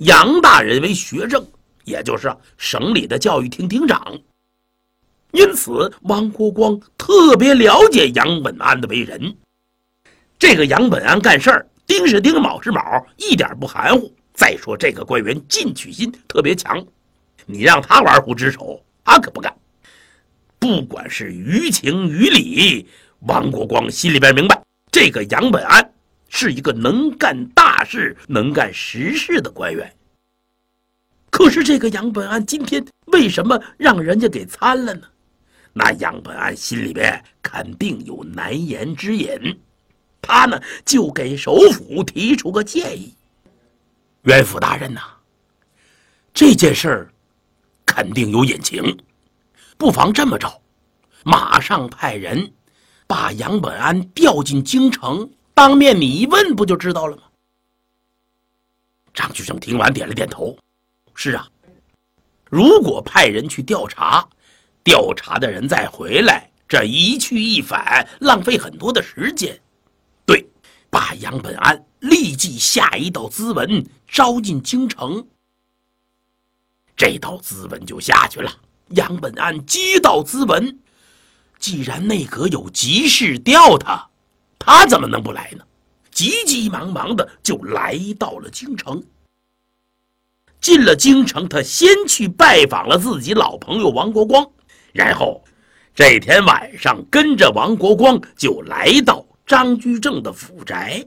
杨大人为学政，也就是省里的教育厅厅长。因此王国光特别了解杨本安的为人。这个杨本安干事儿丁是丁，卯是卯，一点不含糊。再说这个官员进取心特别强，你让他玩忽职守，他可不干。不管是于情于理，王国光心里边明白，这个杨本安是一个能干大事、能干实事的官员。可是这个杨本安今天为什么让人家给参了呢？那杨本安心里边肯定有难言之隐，他呢就给首府提出个建议：袁府大人呐，这件事儿肯定有隐情，不妨这么着，马上派人把杨本安调进京城，当面你一问不就知道了吗？张居正听完点了点头，是啊，如果派人去调查，调查的人再回来，这一去一返，浪费很多的时间。对，把杨本安立即下一道咨文招进京城。这道咨文就下去了，杨本安接到咨文，既然内阁有急事调他，他怎么能不来呢？急急忙忙的就来到了京城。进了京城，他先去拜访了自己老朋友王国光，然后这天晚上跟着王国光就来到张居正的府宅。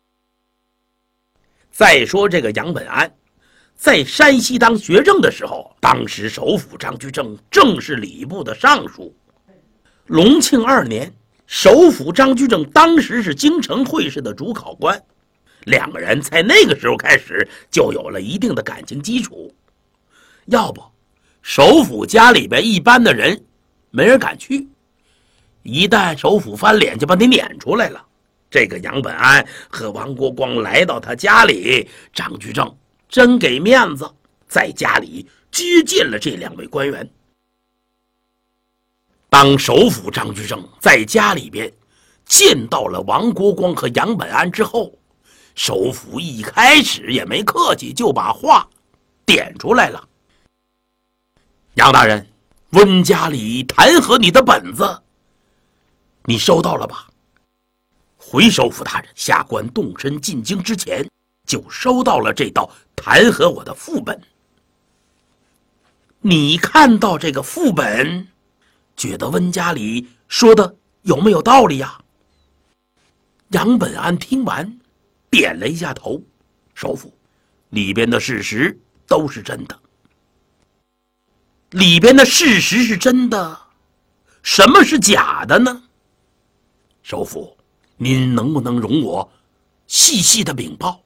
再说这个杨本安在山西当学政的时候，当时首辅张居正正是礼部的尚书。隆庆2年，首辅张居正当时是京城会试的主考官，两个人在那个时候开始就有了一定的感情基础。要不首辅家里边一般的人没人敢去，一旦首辅翻脸就把你撵出来了。这个杨本安和王国光来到他家里，张居正真给面子，在家里接见了这两位官员。当首辅张居正在家里边见到了王国光和杨本安之后，首辅一开始也没客气，就把话点出来了：杨大人，温家里弹劾你的本子你收到了吧？回首辅大人下官动身进京之前就收到了这道弹劾我的副本。你看到这个副本，觉得温家里说的有没有道理呀？杨本安听完点了一下头，首辅，里边的事实都是真的。里边的事实是真的，什么是假的呢？首辅，您能不能容我细细的禀报？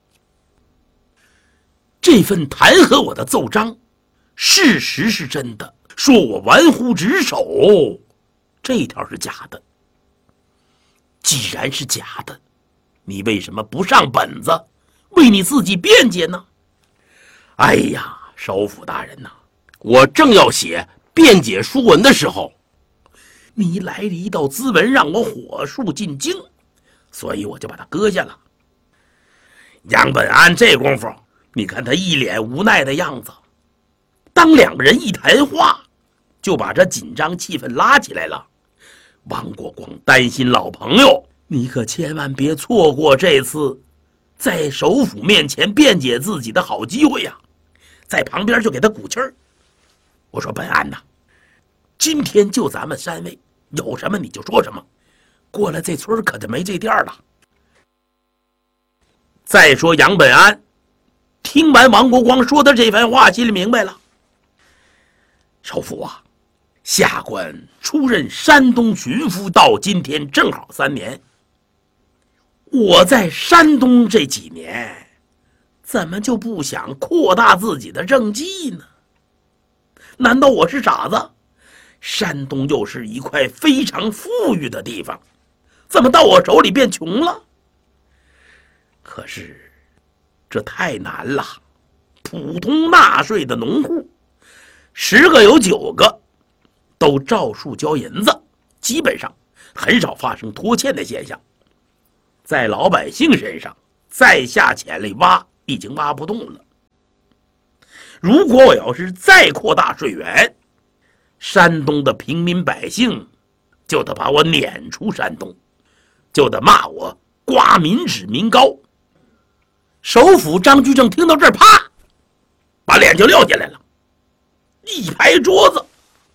这份弹劾我的奏章，事实是真的，说我玩忽职守，这条是假的。既然是假的，你为什么不上本子，为你自己辩解呢？哎呀，首辅大人呐，我正要写辩解书文的时候，你来了一道咨文，让我火速进京，所以我就把它搁下了。杨本安这功夫，你看他一脸无奈的样子，当两个人一谈话，就把这紧张气氛拉起来了。王国光担心老朋友，你可千万别错过这次在首辅面前辩解自己的好机会呀！在旁边就给他鼓气儿。我说本安呐，今天就咱们3位，有什么你就说什么，过了这村可就没这店了。再说杨本安听完王国光说的这番话，心里明白了。首辅啊，下官出任山东巡抚到今天正好3年，我在山东这几年怎么就不想扩大自己的政绩呢？难道我是傻子？山东又是一块非常富裕的地方，怎么到我手里变穷了？可是这太难了，普通纳税的农户10个有9个都照数交银子，基本上很少发生拖欠的现象。在老百姓身上再下潜力挖已经挖不动了。 如果我要是再扩大税源，山东的平民百姓就得把我撵出山东，就得骂我刮民脂民膏。首辅张居正听到这儿，啪，把脸就撂下来了，一拍桌子：“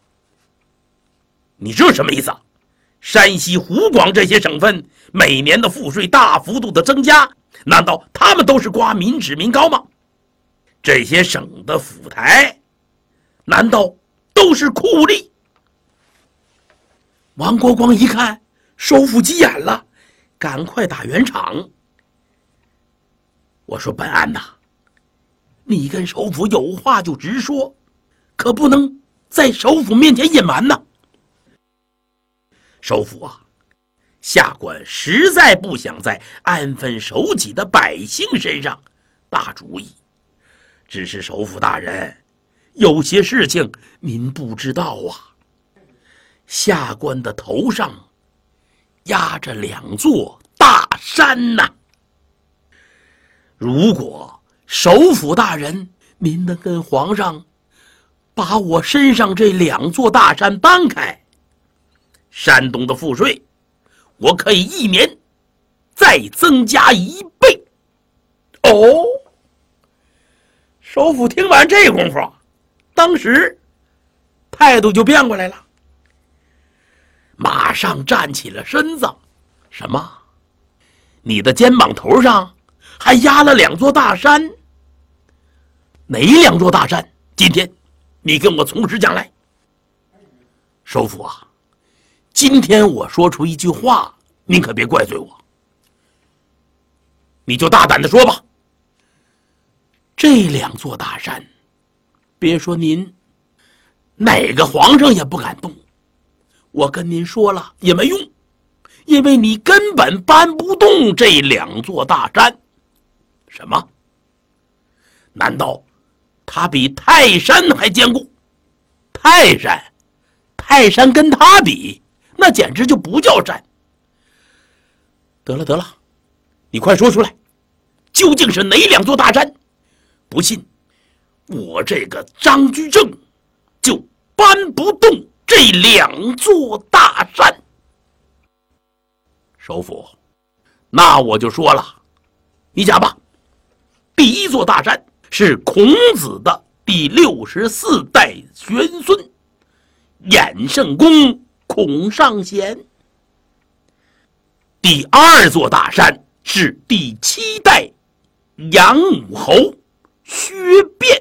你这什么意思啊？山西、湖广这些省份每年的赋税大幅度的增加，难道他们都是刮民脂民膏吗？这些省的府台难道都是酷吏？”王国光一看首辅急眼了，赶快打圆场：“我说本案呐，你跟首辅有话就直说，可不能在首辅面前隐瞒呐。首辅啊，下官实在不想在安分守己的百姓身上打主意，只是首辅大人，有些事情您不知道啊。下官的头上压着2座大山呐。如果首辅大人您能跟皇上把我身上这2座大山搬开，山东的赋税我可以1年再增加1倍。”哦，首辅听完这功夫，当时态度就变过来了，马上站起了身子。什么？你的肩膀头上还压了2座大山？哪2座大山？今天你跟我从实讲来。首辅啊，今天我说出一句话，您可别怪罪我。你就大胆的说吧。这2座大山，别说您，哪个皇上也不敢动。我跟您说了也没用，因为你根本搬不动这2座大山。什么？难道它比泰山还坚固？泰山跟它比，那简直就不叫山。得了，你快说出来，究竟是哪2座大山？不信我这个张居正就搬不动这2座大山。首辅，那我就说了，你讲吧。第1座大山是孔子的第64代玄孙衍圣公孔尚贤。第2座大山是第7代杨武侯薛变。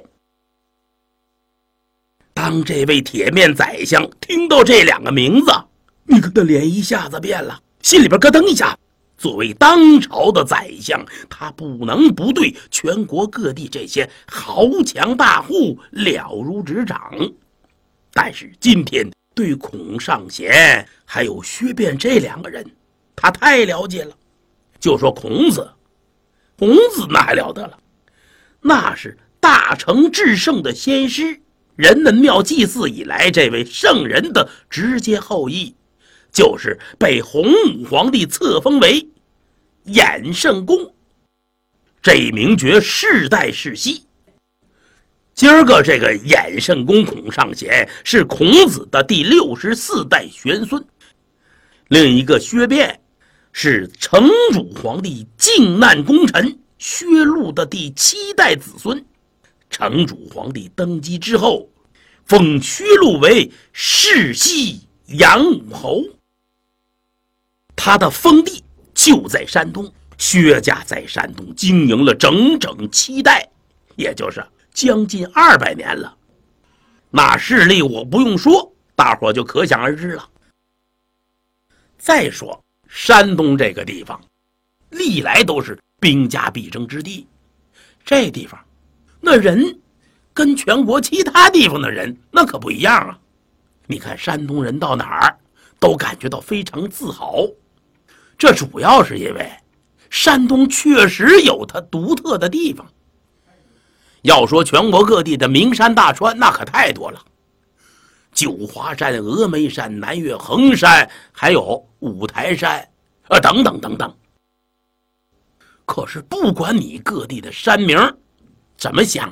当这位铁面宰相听到这2个名字，你看他脸一下子变了，心里边咯噔一下。作为当朝的宰相，他不能不对全国各地这些豪强大户了如指掌。但是今天对孔尚贤还有薛变这2个人，他太了解了。就说孔子那还了得了，那是大成至圣的先师，人们庙祭祀以来这位圣人的直接后裔，就是被洪武皇帝册封为衍圣公，这一名爵世代世袭。今儿个这个衍圣公孔尚贤是孔子的第64代玄孙，另一个薛变是成主皇帝靖难功臣薛禄的第7代子孙。成主皇帝登基之后，封薛禄为世袭杨武侯，他的封地就在山东。薛家在山东经营了整整7代，也就是将近200年了。那势力我不用说，大伙就可想而知了。再说山东这个地方历来都是兵家必争之地，这地方那人跟全国其他地方的人那可不一样啊。你看山东人到哪儿都感觉到非常自豪，这主要是因为山东确实有它独特的地方。要说全国各地的名山大川，那可太多了，九华山、峨眉山、南岳衡山，还有五台山等等等等。可是不管你各地的山名怎么想，